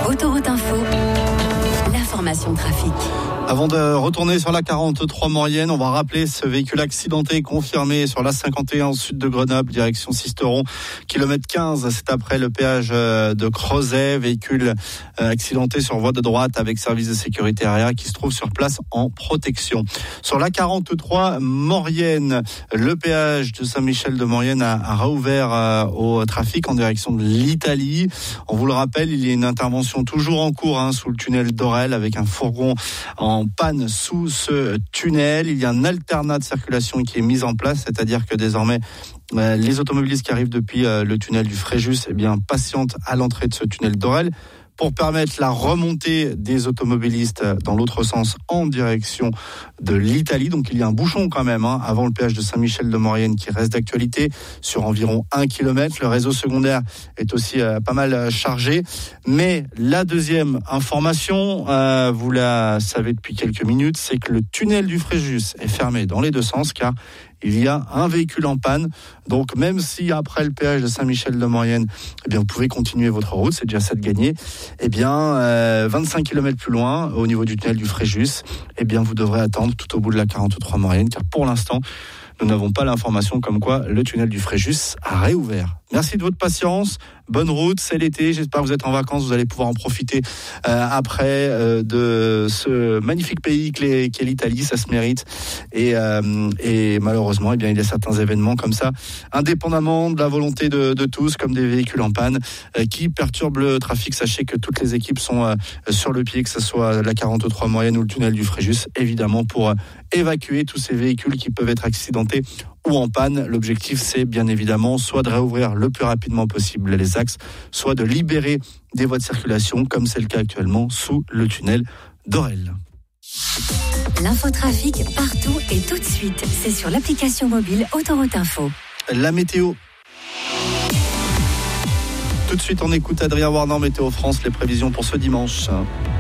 Autoroute Info, l'information trafic. Avant de retourner sur la 43 Maurienne, on va rappeler ce véhicule accidenté confirmé sur la 51 sud de Grenoble, direction Sisteron, kilomètre 15. C'est après le péage de Crozet, véhicule accidenté sur voie de droite avec service de sécurité arrière qui se trouve sur place en protection. Sur la 43 Maurienne, le péage de Saint-Michel de Maurienne a réouvert au trafic en direction de l'Italie. On vous le rappelle, il y a une intervention toujours en cours sous le tunnel d'Orel avec un fourgon en panne sous ce tunnel. Il y a un alternat de circulation qui est mis en place, c'est-à-dire que désormais les automobilistes qui arrivent depuis le tunnel du Fréjus patientent à l'entrée de ce tunnel d'Orel pour permettre la remontée des automobilistes dans l'autre sens en direction de l'Italie. Donc il y a un bouchon quand même avant le péage de Saint-Michel de Maurienne qui reste d'actualité sur environ 1 km. Le réseau secondaire est aussi pas mal chargé. Mais la deuxième information, vous la savez depuis quelques minutes, c'est que le tunnel du Fréjus est fermé dans les deux sens car il y a un véhicule en panne. Donc même si après le péage de Saint-Michel de Maurienne, vous pouvez continuer votre route, c'est déjà ça de gagner. 25 km plus loin, au niveau du tunnel du Fréjus, vous devrez attendre tout au bout de la 43 Maurienne, car pour l'instant, nous n'avons pas l'information comme quoi le tunnel du Fréjus a réouvert. Merci de votre patience. Bonne route, c'est l'été. J'espère que vous êtes en vacances. Vous allez pouvoir en profiter après de ce magnifique pays qu'est l'Italie. Ça se mérite. Et malheureusement, il y a certains événements comme ça, indépendamment de la volonté de tous, comme des véhicules en panne, qui perturbent le trafic. Sachez que toutes les équipes sont sur le pied, que ce soit la 43 Maurienne ou le tunnel du Fréjus, évidemment, pour évacuer tous ces véhicules qui peuvent être accidentés ou en panne. L'objectif, c'est bien évidemment soit de réouvrir le plus rapidement possible les axes, soit de libérer des voies de circulation, comme c'est le cas actuellement sous le tunnel d'Orel. L'infotrafic partout et tout de suite, c'est sur l'application mobile Autoroute Info. La météo. Tout de suite, on écoute Adrien Warner, Météo France, les prévisions pour ce dimanche.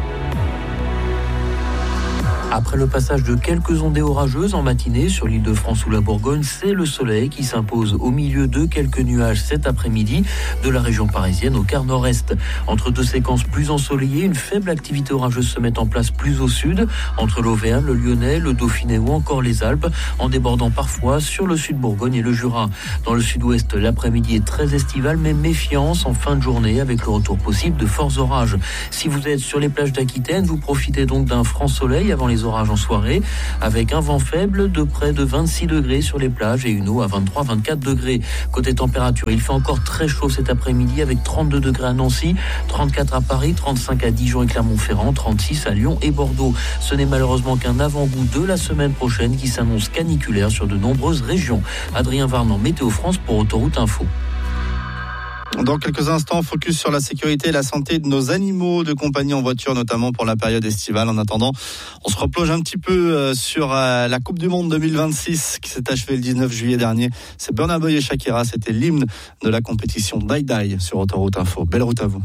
Après le passage de quelques ondées orageuses en matinée sur l'Île-de-France ou la Bourgogne, c'est le soleil qui s'impose au milieu de quelques nuages cet après-midi de la région parisienne au quart nord-est. Entre deux séquences plus ensoleillées, une faible activité orageuse se met en place plus au sud, entre l'Auvergne, le Lyonnais, le Dauphiné ou encore les Alpes, en débordant parfois sur le sud Bourgogne et le Jura. Dans le sud-ouest, l'après-midi est très estival, mais méfiance en fin de journée avec le retour possible de forts orages. Si vous êtes sur les plages d'Aquitaine, vous profitez donc d'un franc soleil avant les orages en soirée, avec un vent faible de près de 26 degrés sur les plages et une eau à 23-24 degrés. Côté température, il fait encore très chaud cet après-midi avec 32 degrés à Nancy, 34 à Paris, 35 à Dijon et Clermont-Ferrand, 36 à Lyon et Bordeaux. Ce n'est malheureusement qu'un avant-goût de la semaine prochaine qui s'annonce caniculaire sur de nombreuses régions. Adrien Varnan, Météo France pour Autoroute Info. Dans quelques instants, focus sur la sécurité et la santé de nos animaux de compagnie en voiture, notamment pour la période estivale. En attendant, on se replonge un petit peu sur la Coupe du Monde 2026 qui s'est achevée le 19 juillet dernier. C'est Burna Boy et Shakira, c'était l'hymne de la compétition Die Die sur Autoroute Info. Belle route à vous.